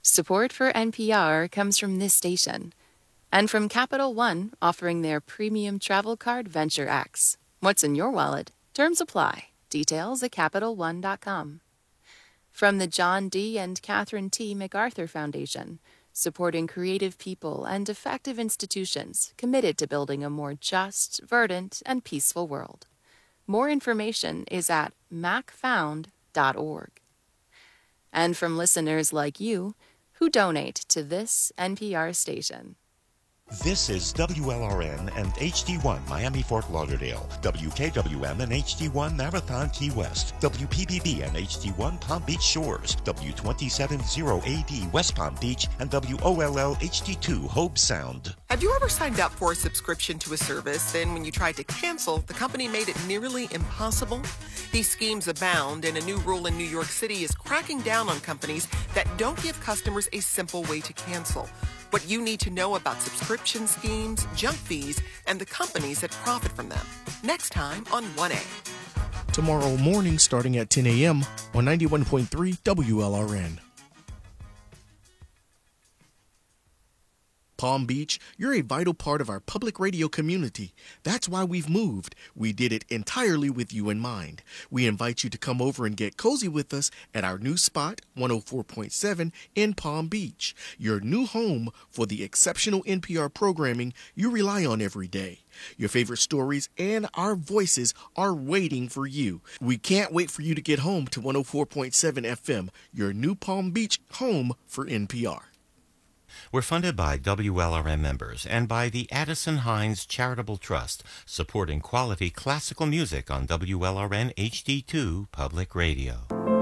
Support for NPR comes from this station and from Capital One, offering their premium travel card Venture X. What's in your wallet? Terms apply. Details at CapitalOne.com. From the John D. and Catherine T. MacArthur Foundation, supporting creative people and effective institutions committed to building a more just, verdant, and peaceful world. More information is at macfound.org. And from listeners like you who donate to this NPR station. This is WLRN and HD1 Miami Fort Lauderdale, WKWM and HD1 Marathon Key West, WPBB and HD1 Palm Beach Shores, W270AD West Palm Beach, and WOLL HD2 Hobe Sound. Have you ever signed up for a subscription to a service, and when you tried to cancel, the company made it nearly impossible? These schemes abound, and a new rule in New York City is cracking down on companies that don't give customers a simple way to cancel. What you need to know about subscription schemes, junk fees, and the companies that profit from them. Next time on 1A. Tomorrow morning starting at 10 a.m. on 91.3 WLRN. Palm Beach, you're a vital part of our public radio community. That's why we've moved. We did it entirely with you in mind. We invite you to come over and get cozy with us at our new spot, 104.7 in Palm Beach, your new home for the exceptional NPR programming you rely on every day. Your favorite stories and our voices are waiting for you. We can't wait for you to get home to 104.7 FM, your new Palm Beach home for NPR. We're funded by WLRN members and by the Addison Hines Charitable Trust, supporting quality classical music on WLRN HD2 Public Radio.